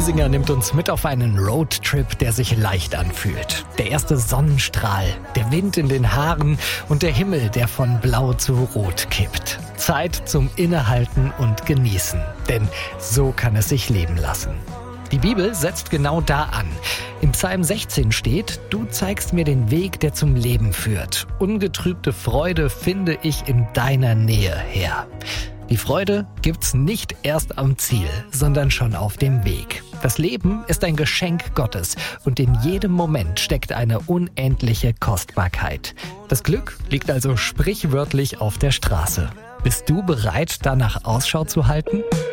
Giesinger nimmt uns mit auf einen Roadtrip, der sich leicht anfühlt. Der erste Sonnenstrahl, der Wind in den Haaren und der Himmel, der von blau zu rot kippt. Zeit zum Innehalten und Genießen, denn so kann es sich leben lassen. Die Bibel setzt genau da an. Im Psalm 16 steht: Du zeigst mir den Weg, der zum Leben führt. Ungetrübte Freude finde ich in deiner Nähe, Herr. Die Freude gibt's nicht erst am Ziel, sondern schon auf dem Weg. Das Leben ist ein Geschenk Gottes und in jedem Moment steckt eine unendliche Kostbarkeit. Das Glück liegt also sprichwörtlich auf der Straße. Bist du bereit, danach Ausschau zu halten?